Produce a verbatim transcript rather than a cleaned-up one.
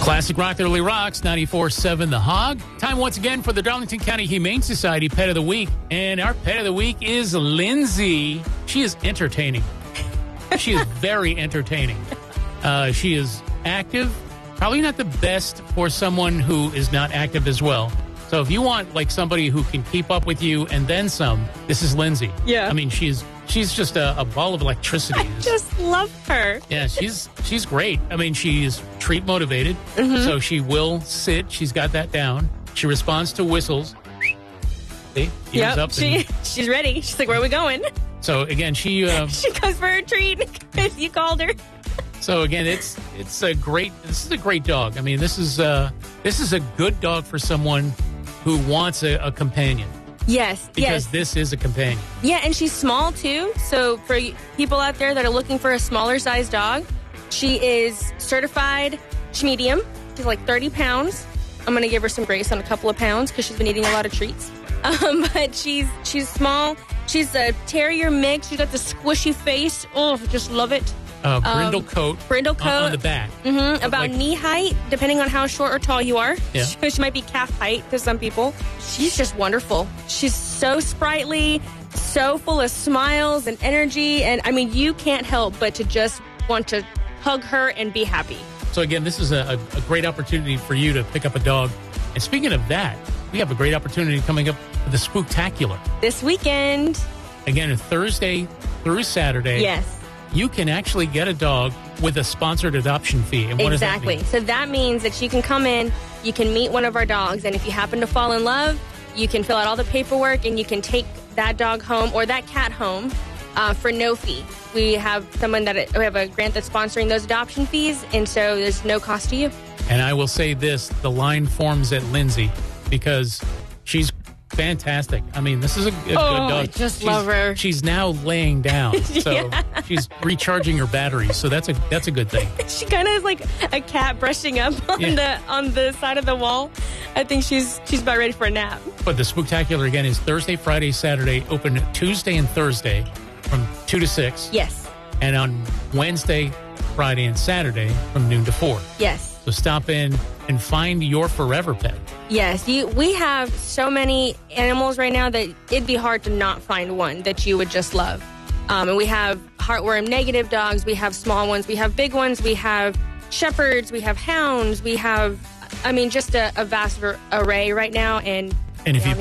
Classic Rock that really rocks, ninety-four point seven The Hog. Time once again for the Darlington County Humane Society Pet of the Week. And our Pet of the Week is Lindsay. She is entertaining. She is very entertaining. Uh, she is active. Probably not the best for someone who is not active as well. So if you want like somebody who can keep up with you and then some, this is Lindsay. Yeah. I mean, she's she's just a, a ball of electricity. I just love her. Yeah, she's she's great. I mean, she's treat motivated, mm-hmm. so she will sit. She's got that down. She responds to whistles. See, ears yep, up she, and, she's ready. She's like, where are we going? So again, she um, she goes for a treat because you called her. So again, it's it's a great. This is a great dog. I mean, this is uh this is a good dog for someone who wants a, a companion. Yes, because yes. this is a companion. Yeah, and she's small too. So for people out there that are looking for a smaller size dog, she is certified medium. She's like thirty pounds. I'm going to give her some grace on a couple of pounds because she's been eating a lot of treats. Um, but she's she's small. She's a terrier mix. She's got the squishy face. Oh, just love it. Uh, brindle um, coat. Brindle coat. On, on the back. Mm-hmm, about like, knee height, depending on how short or tall you are. Yeah. She, she might be calf height to some people. She's just wonderful. She's so sprightly, so full of smiles and energy. And, I mean, you can't help but to just want to hug her and be happy. So, again, this is a, a great opportunity for you to pick up a dog. And speaking of that, we have a great opportunity coming up for the Spooktacular. This weekend. Again, Thursday through Saturday. Yes. You can actually get a dog with a sponsored adoption fee. And what exactly. does that mean? So that means that you can come in, you can meet one of our dogs, and if you happen to fall in love, you can fill out all the paperwork and you can take that dog home or that cat home uh, for no fee. We have someone that we have a grant that's sponsoring those adoption fees, and so there's no cost to you. And I will say this, the line forms at Lindsay because she's fantastic. I mean, this is a, a oh, good dog. I just she's, love her. She's now laying down, so yeah. she's recharging her batteries. So that's a that's a good thing. She kind of is like a cat brushing up on yeah. the on the side of the wall. I think she's she's about ready for a nap. But the Spooktacular again is Thursday, Friday, Saturday, open Tuesday and Thursday from two to six. Yes. And on Wednesday, Friday, and Saturday from noon to four. Yes. So stop in and find your forever pet. Yes, you, we have so many animals right now that it'd be hard to not find one that you would just love. Um, and we have heartworm negative dogs, we have small ones, we have big ones, we have shepherds, we have hounds, we have, I mean, just a, a vast array right now. And, and if you